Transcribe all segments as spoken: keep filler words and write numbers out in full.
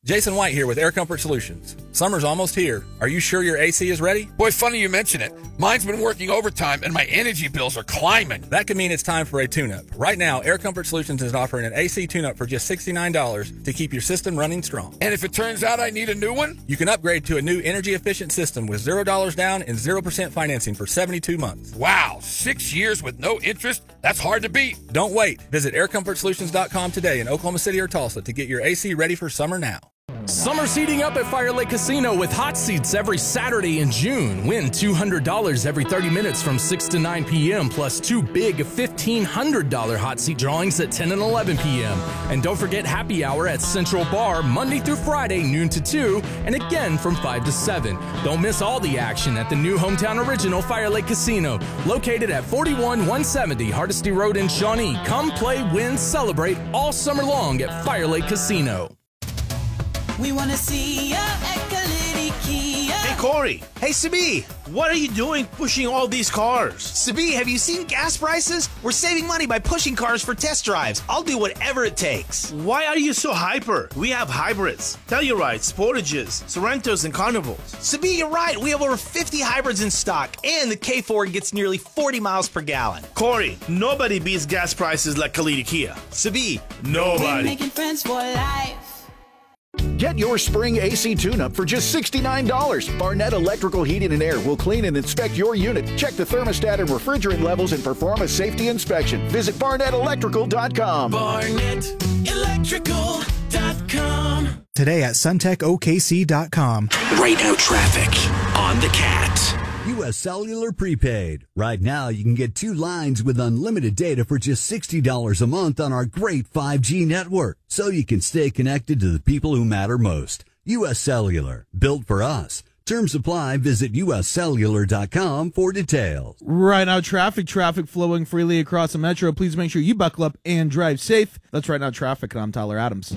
Jason White here with Air Comfort Solutions. Summer's almost here. Are you sure your A C is ready? Boy, funny you mention it. Mine's been working overtime and my energy bills are climbing. That could mean it's time for a tune-up. Right now, Air Comfort Solutions is offering an A C tune-up for just sixty-nine dollars to keep your system running strong. And if it turns out I need a new one? You can upgrade to a new energy-efficient system with zero dollars down and zero percent financing for seventy-two months. Wow, six years with no interest? That's hard to beat. Don't wait. Visit air comfort solutions dot com today in Oklahoma City or Tulsa to get your A C ready for summer now. Summer's heating up at Fire Lake Casino with hot seats every Saturday in June. Win two hundred dollars every thirty minutes from six to nine p.m. plus two big fifteen hundred dollars hot seat drawings at ten and eleven p.m. And don't forget happy hour at Central Bar Monday through Friday, noon to two, and again from five to seven. Don't miss all the action at the new hometown original Fire Lake Casino, located at forty-one one seventy Hardesty Road in Shawnee. Come play, win, celebrate all summer long at Fire Lake Casino. We want to see ya at Kalidi Kia. Hey, Corey. Hey, Sabi. What are you doing pushing all these cars? Sabi, have you seen gas prices? We're saving money by pushing cars for test drives. I'll do whatever it takes. Why are you so hyper? We have hybrids, Tellurides, Sportages, Sorrentos, and Carnivals. Sabi, you're right. We have over fifty hybrids in stock, and the K four gets nearly forty miles per gallon. Corey, nobody beats gas prices like Kalidi Kia. Sabi, nobody. We're making friends for life. Get your spring A C tune-up for just sixty-nine dollars. Barnett Electrical Heating and Air will clean and inspect your unit. Check the thermostat and refrigerant levels and perform a safety inspection. Visit barnett electrical dot com. barnett electrical dot com. Today at suntech O K C dot com. Right now, traffic on the Cat. U S Cellular Prepaid. Right now, you can get two lines with unlimited data for just sixty dollars a month on our great five G network, so you can stay connected to the people who matter most. U S Cellular, built for us. Terms apply. Visit U S cellular dot com for details. Right now, traffic, traffic flowing freely across the metro. Please make sure you buckle up and drive safe. That's Right Now Traffic, and I'm Tyler Adams.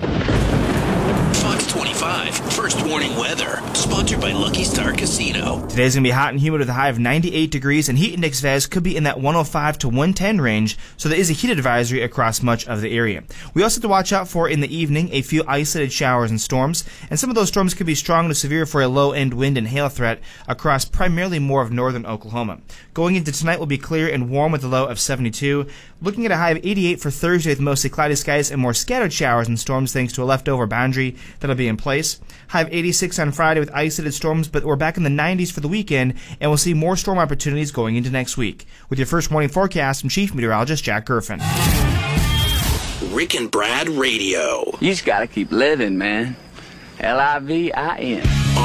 Fox twenty-five, first warning weather, sponsored by Lucky Star Casino. Today's going to be hot and humid with a high of ninety-eight degrees, and heat index values could be in that one oh five to one ten range, so there is a heat advisory across much of the area. We also have to watch out for, in the evening, a few isolated showers and storms, and some of those storms could be strong to severe for a low-end wind and hail threat across primarily more of northern Oklahoma. Going into tonight will be clear and warm with a low of seventy-two. Looking at a high of eighty-eight for Thursday with mostly cloudy skies and more scattered showers and storms thanks to a leftover boundary that'll be in place. High of eighty-six on Friday with isolated storms, but we're back in the nineties for the weekend, and we'll see more storm opportunities going into next week. With your first morning forecast, I'm Chief Meteorologist Jack Griffin. Rick and Brad Radio. You just gotta keep living, man. L I V I N.